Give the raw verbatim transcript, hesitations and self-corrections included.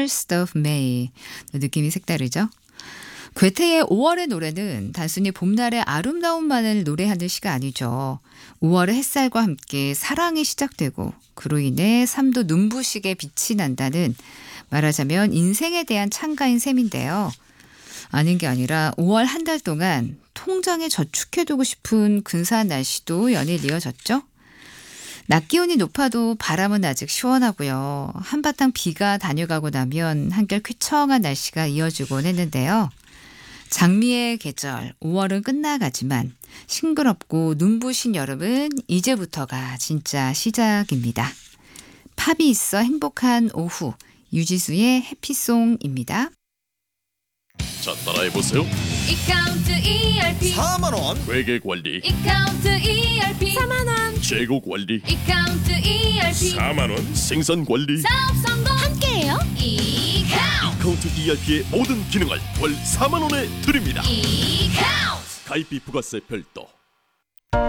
first of May. 느낌이 색다르죠? 괴테의 오월의 노래는 단순히 봄날의 아름다움만을 노래하는 시가 아니죠. 오월의 햇살과 함께 사랑이 시작되고 그로 인해 삶도 눈부시게 빛이 난다는, 말하자면 인생에 대한 찬가인 셈인데요. 아닌 게 아니라 오월 한 달 동안 통장에 저축해두고 싶은 근사한 날씨도 연일 이어졌죠. 낮 기온이 높아도 바람은 아직 시원하고요. 한바탕 비가 다녀가고 나면 한결 쾌청한 날씨가 이어지곤 했는데요. 장미의 계절 오월은 끝나가지만 싱그럽고 눈부신 여름은 이제부터가 진짜 시작입니다. 팝이 있어 행복한 오후, 유지수의 해피송입니다. 자, 따라해보세요. 이카운트 이알피 사만 원. 회계관리, 이카운트 이알피 사만 원 재고관리, 이카운트 이알피 사만 원. 생산관리, 사업 성공 함께해요. 이카운트 카운트 이알피의 모든 기능을 월 사만 원에 드립니다. 이카운트 가입비 부가세 별도,